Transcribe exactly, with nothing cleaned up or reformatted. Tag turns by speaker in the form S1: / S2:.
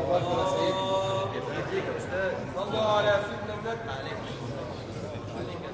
S1: الله أكبر يا سيدي. يديك يا أستاذ. صلوا على سيدنا النبي. عليك. عليك.